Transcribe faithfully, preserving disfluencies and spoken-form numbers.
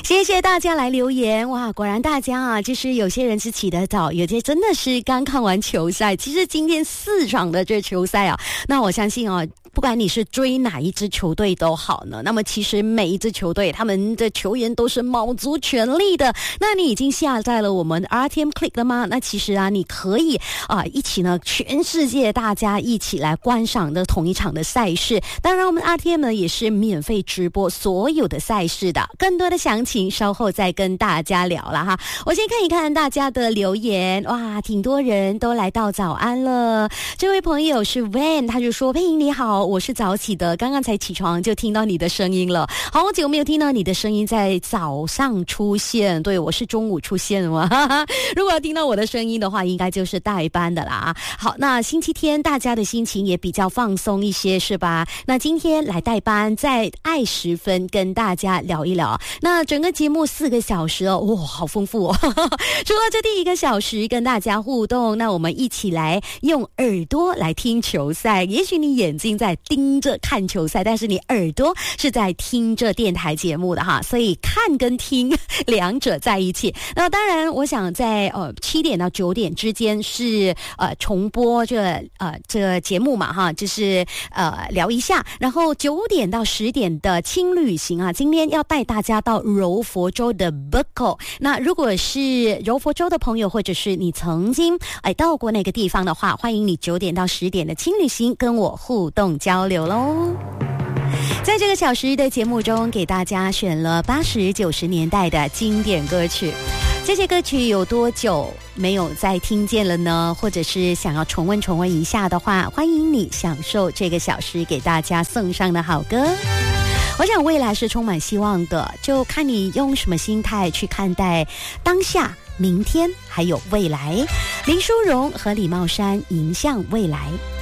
谢谢大家来留言。哇，果然大家啊，就是有些人是起得早，有些真的是刚看完球赛。其实今天四场的这球赛啊，那我相信啊，不管你是追哪一支球队都好呢，那么其实每一支球队他们的球员都是卯足全力的。那你已经下载了我们 R T M Click 了吗？那其实啊，你可以啊一起呢，全世界大家一起来观赏的同一场的赛事。当然我们 R T M 呢也是免费直播所有的赛事的，更多的详情稍后再跟大家聊了哈。我先看一看大家的留言，哇，挺多人都来到早安了。这位朋友是 Van， 他就说：佩莹你好，我是早起的，刚刚才起床就听到你的声音了，好久没有听到你的声音在早上出现。对，我是中午出现嘛，哈哈，如果要听到我的声音的话，应该就是代班的啦。好，那星期天大家的心情也比较放松一些是吧？那今天来代班，在爱十分跟大家聊一聊。那整个节目四个小时哦，哇，好丰富哦！除了这第一个小时跟大家互动，那我们一起来用耳朵来听球赛。也许你眼睛在盯着看球赛，但是你耳朵是在听着电台节目的哈，所以看跟听两者在一起。那当然，我想在呃七点到九点之间是呃重播这呃这个节目嘛哈，就是呃聊一下。然后九点到十点的轻旅行啊，今天要带大家到柔佛州的 Buckle。那如果是柔佛州的朋友，或者是你曾经哎到过那个地方的话，欢迎你九点到十点的轻旅行跟我互动交流喽。在这个小时的节目中，给大家选了八十九十年代的经典歌曲。这些歌曲有多久没有再听见了呢？或者是想要重温重温一下的话，欢迎你享受这个小时给大家送上的好歌。我想未来是充满希望的，就看你用什么心态去看待当下、明天还有未来。林淑荣和李茂山迎向未来。